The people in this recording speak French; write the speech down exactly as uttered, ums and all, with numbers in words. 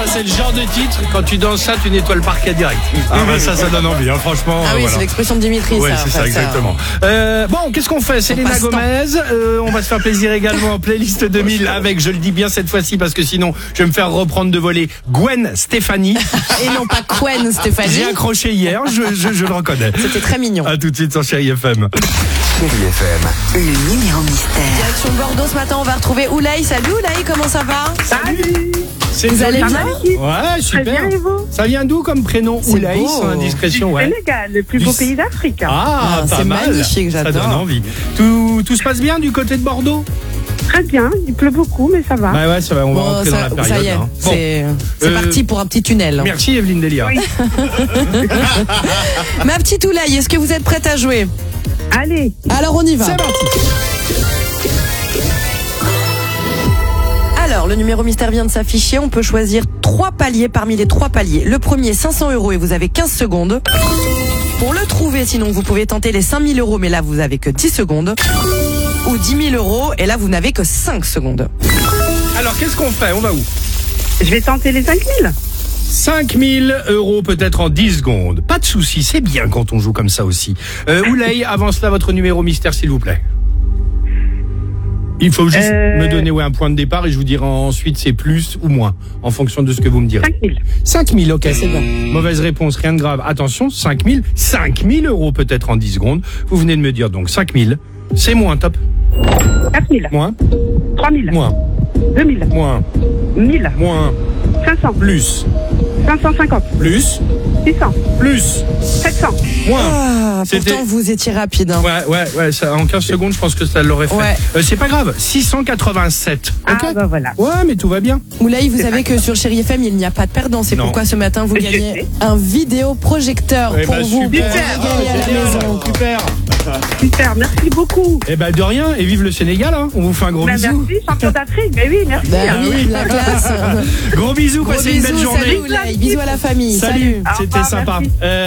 c'est le genre de titre, quand tu danses ça, tu nettoies le parquet direct. Ah bah ça, ça donne envie, hein, franchement. Ah oui, voilà. c'est l'expression de Dimitri, ouais, ça. c'est ça, exactement. Euh, bon, qu'est-ce qu'on fait? Selena Gomez, euh, on va se faire plaisir également en playlist deux mille avec, je le dis bien cette fois-ci, parce que sinon, je vais me faire reprendre de voler Gwen Stefani. Et non pas Gwen Stefani. J'ai accroché hier, je, je, je le reconnais. C'était très mignon. A tout de suite sur Chérie F M. Chérie F M. Le numéro mystère. Direction Bordeaux ce matin, on va retrouver Oulaï. Salut Oulaï, comment ça va? Salut. C'est Vous allez bien? Ouais, super. Très bien, et vous? Ça vient d'où comme prénom? C'est Oulaï, beau. sans indiscrétion, ouais. Sénégal, le plus Du beau S- pays d'Afrique. Ah, Ah, pas c'est mal. magnifique, Ça j'adore. donne envie. Tout, tout se passe bien du côté de Bordeaux? Très bien, il pleut beaucoup, mais ça va. Bah ouais, ça va, on va Bon, rentrer ça, dans la période. ça y est, hein. Bon. c'est, c'est Euh, parti pour un petit tunnel. Merci Evelyne Delia. Oui. Ma petite Oulaï, est-ce que vous êtes prête à jouer? Allez, Alors on y va. C'est parti. Alors, le numéro mystère vient de s'afficher. On peut choisir trois paliers parmi les trois paliers. Le premier, cinq cents euros et vous avez quinze secondes. Pour le trouver, sinon, vous pouvez tenter les cinq mille euros, mais là, vous avez que dix secondes. Ou dix mille euros, et là, vous n'avez que cinq secondes. Alors, qu'est-ce qu'on fait? On va où? je vais tenter les cinq mille. cinq mille euros peut-être en dix secondes. Pas de souci, c'est bien quand on joue comme ça aussi. Euh, Oulaï, avance là votre numéro mystère s'il vous plaît. Il faut juste Euh... me donner ouais, un point de départ et je vous dirai ensuite c'est plus ou moins en fonction de ce que vous me direz. cinq mille. cinq mille, ok. C'est bon. Mauvaise réponse, rien de grave. Attention, cinq mille. cinq mille euros peut-être en dix secondes. Vous venez de me dire donc cinq mille. C'est moins, top. quatre mille. Moins, trois mille. moins, deux mille. moins, mille. moins, cinq cents. plus, cinq cent cinquante. plus, six cents. plus, sept cents. moins. Ah, C'était- pourtant, vous étiez rapide. Hein. Ouais, ouais, ouais, ça, en quinze secondes, je pense que ça l'aurait fait. Ouais. Euh, c'est pas grave, six cent quatre-vingt-sept. Ah, Ok. bah voilà. Ouais, mais tout va bien. Oulaï, vous savez que sur Chérie F M, il n'y a pas de perdant. C'est Non. pourquoi ce matin, vous Je gagnez sais. un vidéoprojecteur Eh pour ben, vous. super. Pour régaler à la Génial. maison. Super. Super, merci beaucoup. Eh ben, de rien, et vive le Sénégal, hein. On vous fait un gros Bah, bisou. merci, champion d'Afrique. Mais oui, merci. Bah hein. oui, la classe. Gros bisous, Gros passez une belle bisous, journée. salut Oulaï. Bisous à la famille. Salut, Salut. Au c'était revoir, sympa. merci. Euh,